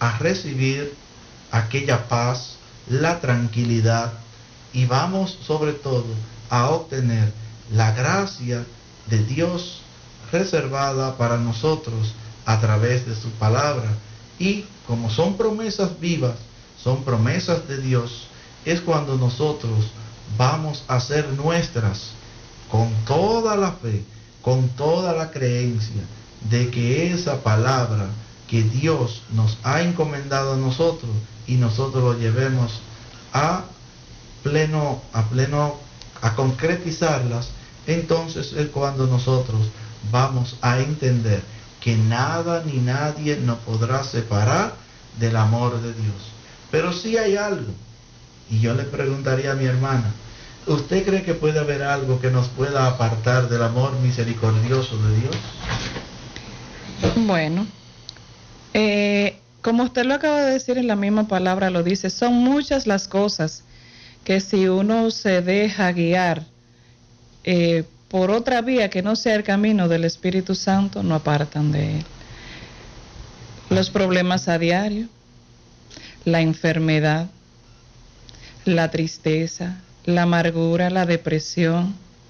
a recibir aquella paz, la tranquilidad, y vamos sobre todo a obtener la gracia de Dios reservada para nosotros a través de su palabra. Y como son promesas vivas, son promesas de Dios, es cuando nosotros vamos a hacer nuestras con toda la fe, con toda la creencia de que esa palabra que Dios nos ha encomendado a nosotros y nosotros lo llevemos a concretizarlas, entonces es cuando nosotros vamos a entender que nada ni nadie nos podrá separar del amor de Dios. Pero sí hay algo, y yo le preguntaría a mi hermana, ¿usted cree que puede haber algo que nos pueda apartar del amor misericordioso de Dios? Bueno, como usted lo acaba de decir, en la misma palabra lo dice, son muchas las cosas que si uno se deja guiar por otra vía que no sea el camino del Espíritu Santo, no apartan de él. Los problemas a diario, la enfermedad, la tristeza, la amargura, la depresión,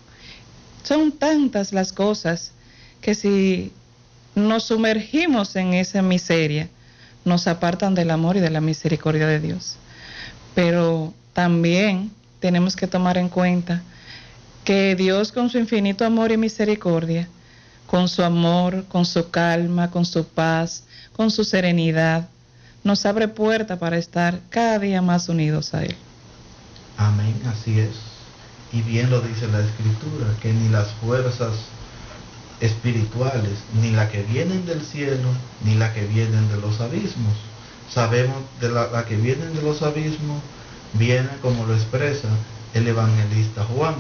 son tantas las cosas que si nos sumergimos en esa miseria, nos apartan del amor y de la misericordia de Dios. Pero también tenemos que tomar en cuenta que Dios, con su infinito amor y misericordia, con su amor, con su calma, con su paz, con su serenidad, nos abre puerta para estar cada día más unidos a Él. Amén, así es. Y bien lo dice la Escritura, que ni las fuerzas espirituales, ni la que vienen del cielo, ni la que vienen de los abismos. Sabemos de la que vienen de los abismos, viene como lo expresa el evangelista Juan,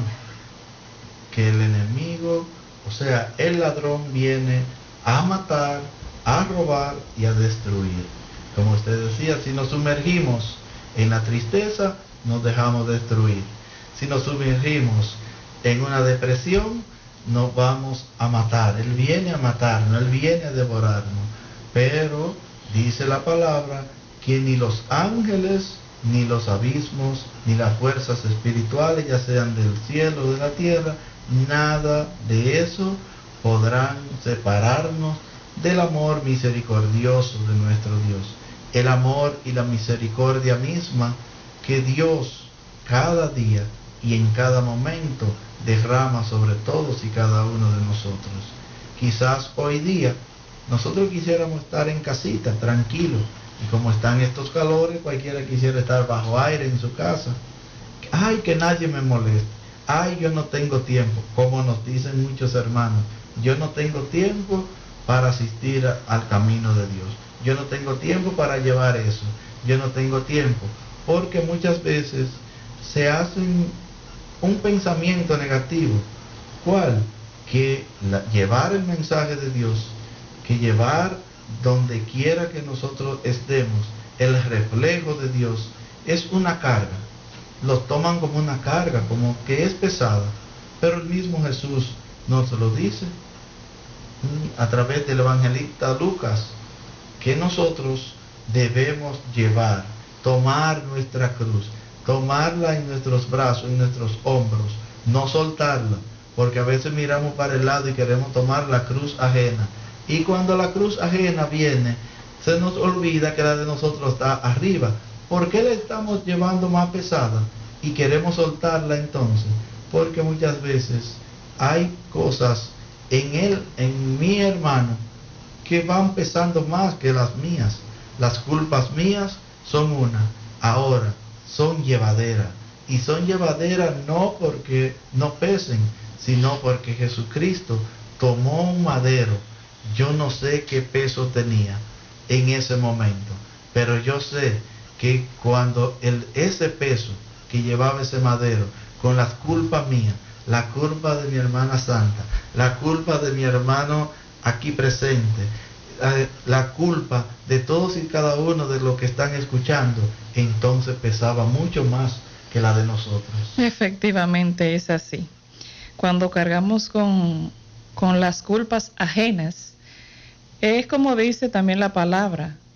que el enemigo, o sea, el ladrón, viene a matar, a robar y a destruir. Como usted decía, si nos sumergimos en la tristeza, nos dejamos destruir. Si nos sumergimos en una depresión, nos vamos a matar. Él viene a matarnos, Él viene a devorarnos. Pero dice la palabra que ni los ángeles, ni los abismos, ni las fuerzas espirituales, ya sean del cielo o de la tierra, nada de eso podrán separarnos del amor misericordioso de nuestro Dios. El amor y la misericordia misma que Dios cada día y en cada momento derrama sobre todos y cada uno de nosotros. Quizás hoy día nosotros quisiéramos estar en casita, tranquilos, y como están estos calores, cualquiera quisiera estar bajo aire en su casa. Ay, que nadie me moleste. Ay, yo no tengo tiempo, como nos dicen muchos hermanos. Yo no tengo tiempo para asistir al camino de Dios. Yo no tengo tiempo para llevar eso. Yo no tengo tiempo. Porque muchas veces se hacen un pensamiento negativo. ¿Cuál? Que llevar el mensaje de Dios, que llevar donde quiera que nosotros estemos el reflejo de Dios, es una carga. Lo toman como una carga, como que es pesada. Pero el mismo Jesús nos lo dice a través del evangelista Lucas, que nosotros debemos llevar, tomar nuestra cruz, tomarla en nuestros brazos, en nuestros hombros, no soltarla, porque a veces miramos para el lado y queremos tomar la cruz ajena, y cuando la cruz ajena viene, se nos olvida que la de nosotros está arriba. ¿Por qué la estamos llevando más pesada y queremos soltarla entonces? Porque muchas veces hay cosas en mi hermano, que van pesando más que las mías. Las culpas mías son una, ahora son llevaderas. Y son llevaderas no porque no pesen, sino porque Jesucristo tomó un madero. Yo no sé qué peso tenía en ese momento, pero yo sé que cuando ese peso que llevaba ese madero, con las culpas mías, la culpa de mi hermana santa, la culpa de mi hermano aquí presente, la culpa de todos y cada uno de los que están escuchando, entonces pesaba mucho más que la de nosotros. Efectivamente es así. Cuando cargamos con las culpas ajenas, es como dice también la palabra,